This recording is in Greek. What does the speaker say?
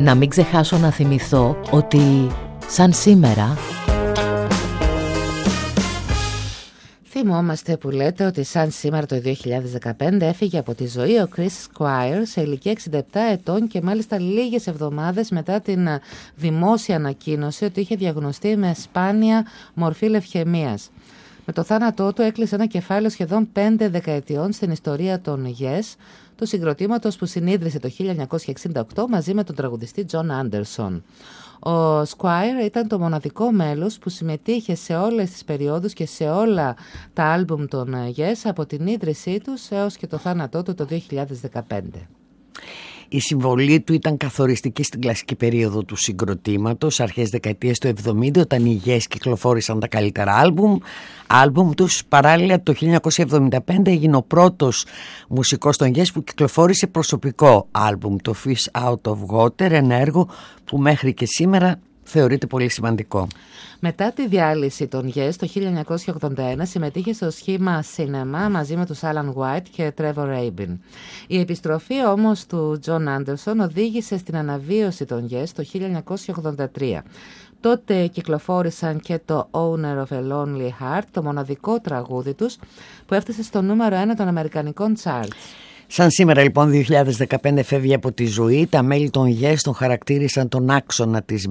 Να μην ξεχάσω να θυμηθώ ότι σαν σήμερα... Θυμόμαστε που λέτε ότι σαν σήμερα το 2015 έφυγε από τη ζωή ο Chris Squire σε ηλικία 67 ετών και μάλιστα λίγες εβδομάδες μετά την δημόσια ανακοίνωση ότι είχε διαγνωστεί με σπάνια μορφή λευχαιμίας. Με το θάνατό του έκλεισε ένα κεφάλαιο σχεδόν 5 δεκαετιών στην ιστορία των Yes, του συγκροτήματος που συνίδρυσε το 1968 μαζί με τον τραγουδιστή John Anderson. Ο Squire ήταν το μοναδικό μέλος που συμμετείχε σε όλες τις περιόδους και σε όλα τα άλμπουμ των Yes από την ίδρυσή τους έως και το θάνατό του το 2015. Η συμβολή του ήταν καθοριστική στην κλασική περίοδο του συγκροτήματος, αρχές δεκαετίας του 70, όταν οι Yes κυκλοφόρησαν τα καλύτερα άλμπουμ τους. Παράλληλα το 1975 έγινε ο πρώτος μουσικός των Yes που κυκλοφόρησε προσωπικό άλμπουμ, το Fish Out of Water, ένα έργο που μέχρι και σήμερα θεωρείται πολύ σημαντικό. Μετά τη διάλυση των Yes το 1981 συμμετείχε στο σχήμα Cinema μαζί με τους Alan White και Trevor Rabin. Η επιστροφή όμως του John Anderson οδήγησε στην αναβίωση των Yes το 1983. Τότε κυκλοφόρησαν και το Owner of a Lonely Heart, το μοναδικό τραγούδι τους που έφτασε στο νούμερο 1 των αμερικανικών charts. Σαν σήμερα λοιπόν 2015 φεύγει από τη ζωή. Τα μέλη των Yes τον χαρακτήρισαν τον άξονα της